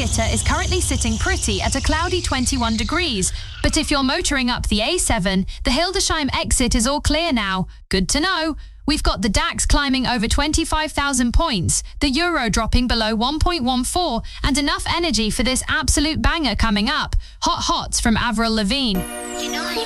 Salzgitter is currently sitting pretty at a cloudy 21 degrees. But if you're motoring up the A7, the Hildesheim exit is all clear now. Good to know. We've got the DAX climbing over 25,000 points, the Euro dropping below 1.14, and enough energy for this absolute banger coming up. Hot Hots from Avril Lavigne.